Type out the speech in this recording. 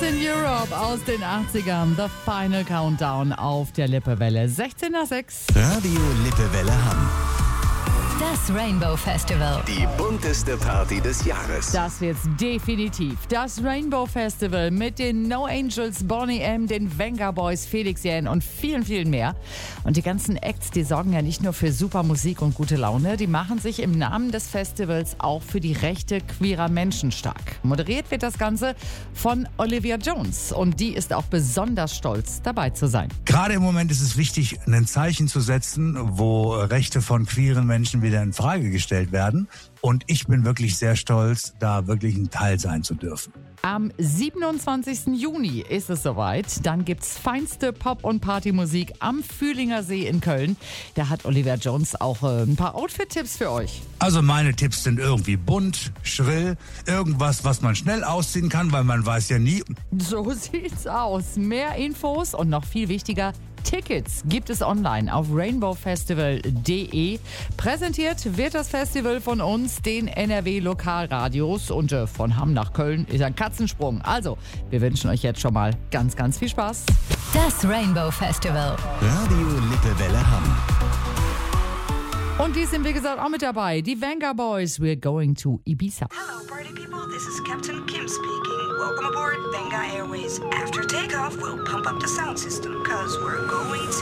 in Europe aus den 80ern. The Final Countdown auf der Lippewelle. 16 nach 6. Radio Lippewelle Hamm. Das Rainbow Festival. Die bunteste Party des Jahres. Das wird's definitiv. Das Rainbow Festival mit den No Angels, Boney M., den Venga Boys, Felix Jähn und vielen, vielen mehr. Und die ganzen Acts, die sorgen ja nicht nur für super Musik und gute Laune, die machen sich im Namen des Festivals auch für die Rechte queerer Menschen stark. Moderiert wird das Ganze von Olivia Jones und die ist auch besonders stolz, dabei zu sein. Gerade im Moment ist es wichtig, ein Zeichen zu setzen, wo Rechte von queeren Menschen wieder in Frage gestellt werden. Und ich bin wirklich sehr stolz, da wirklich ein Teil sein zu dürfen. Am 27. Juni ist es soweit. Dann gibt's feinste Pop- und Partymusik am Fühlinger See in Köln. Da hat Olivia Jones auch ein paar Outfit-Tipps für euch. Also meine Tipps sind irgendwie bunt, schrill, irgendwas, was man schnell ausziehen kann, weil man weiß ja nie. So sieht's aus. Mehr Infos und noch viel wichtiger, Tickets gibt es online auf rainbowfestival.de. Präsentiert wird das Festival von uns, den NRW-Lokalradios. Und von Hamm nach Köln ist ein Katzensprung. Also, wir wünschen euch jetzt schon mal ganz, ganz viel Spaß. Das Rainbow Festival. Radio Lippewelle Hamm. Und die sind, wie gesagt, auch mit dabei. Die Venga Boys, we're going to Ibiza. Hello, party people. This is Captain Kim speaking. Welcome aboard Venga Airways. After takeoff, we'll pump up the sound system, cause we're going to